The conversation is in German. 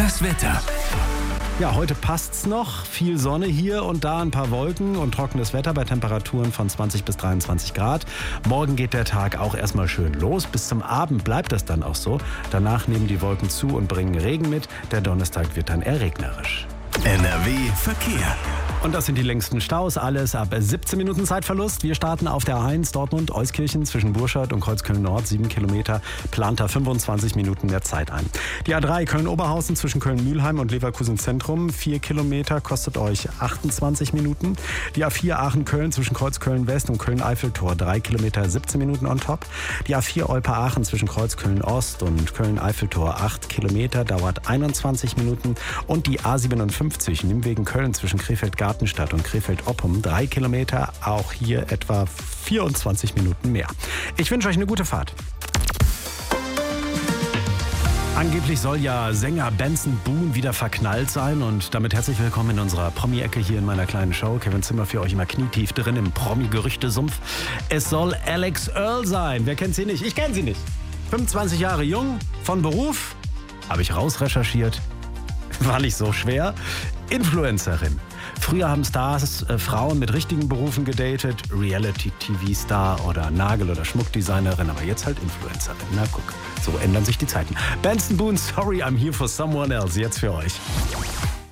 Das Wetter. Ja, heute passt's noch. Viel Sonne hier und da, ein paar Wolken und trockenes Wetter bei Temperaturen von 20 bis 23 Grad. Morgen geht der Tag auch erstmal schön los. Bis zum Abend bleibt das dann auch so. Danach nehmen die Wolken zu und bringen Regen mit. Der Donnerstag wird dann eher regnerisch. NRW Verkehr. Und das sind die längsten Staus. Alles ab 17 Minuten Zeitverlust. Wir starten auf der A1 Dortmund-Euskirchen zwischen Burscheid und Kreuzköln-Nord. 7 Kilometer, plant da 25 Minuten mehr Zeit ein. Die A3 Köln-Oberhausen zwischen Köln-Mühlheim und Leverkusen-Zentrum. 4 Kilometer, kostet euch 28 Minuten. Die A4 Aachen-Köln zwischen Kreuzköln-West und Köln-Eiffeltor. 3 Kilometer, 17 Minuten on top. Die A4 Olpe-Aachen zwischen Kreuzköln-Ost und Köln-Eiffeltor. 8 Kilometer, dauert 21 Minuten. Und die A57 Nimwegen-Köln zwischen Krefeld-Gartenstadt und Krefeld-Oppum, 3 Kilometer, auch hier etwa 24 Minuten mehr. Ich wünsche euch eine gute Fahrt. Angeblich soll ja Sänger Benson Boone wieder verknallt sein und damit herzlich willkommen in unserer Promi-Ecke hier in meiner kleinen Show. Kevin Zimmer für euch immer knietief drin im Promi-Gerüchte-Sumpf. Es soll Alex Earl sein. Wer kennt sie nicht? Ich kenne sie nicht. 25 Jahre jung, von Beruf, habe ich rausrecherchiert. War nicht so schwer. Influencerin. Früher haben Stars Frauen mit richtigen Berufen gedatet, Reality-TV-Star oder Nagel- oder Schmuckdesignerin, aber jetzt halt Influencerin. Na guck, so ändern sich die Zeiten. Benson Boone, Sorry, I'm Here for Someone Else, jetzt für euch.